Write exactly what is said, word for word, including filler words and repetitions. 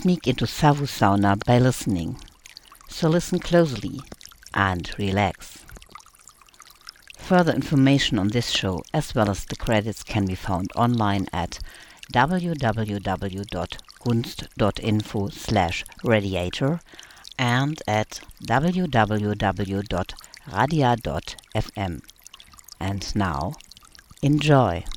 sneak into Savu Sauna by listening. So listen closely and relax. Further information on this show as well as the credits can be found online at w w w dot gunst dot info slash radiator and at w w w dot radia dot f m. And now, enjoy!